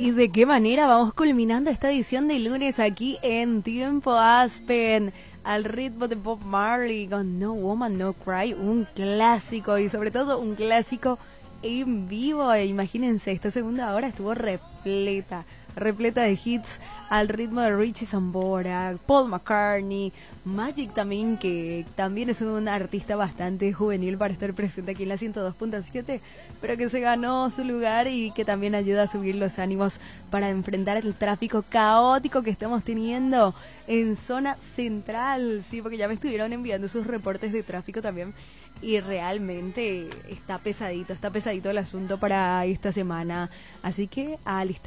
¿Y de qué manera vamos culminando esta edición de lunes aquí en Tiempo Aspen? Al ritmo de Bob Marley con No Woman No Cry, un clásico y sobre todo un clásico en vivo. Imagínense, esta segunda hora estuvo repleta de hits al ritmo de Richie Sambora, Paul McCartney, Magic también, que también es un artista bastante juvenil para estar presente aquí en la 102.7, pero que se ganó su lugar y que también ayuda a subir los ánimos para enfrentar el tráfico caótico que estamos teniendo en zona central. Sí, porque ya me estuvieron enviando sus reportes de tráfico también y realmente está pesadito el asunto para esta semana. Así que a alistar